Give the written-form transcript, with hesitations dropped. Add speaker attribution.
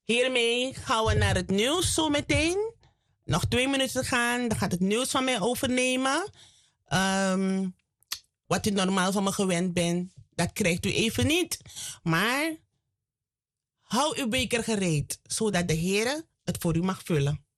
Speaker 1: Hiermee gaan we naar het nieuws zo meteen. Nog 2 minuten te gaan, dan gaat het nieuws van mij overnemen. Wat u normaal van me gewend bent, dat krijgt u even niet. Maar hou uw beker gereed, zodat de Heer het voor u mag vullen.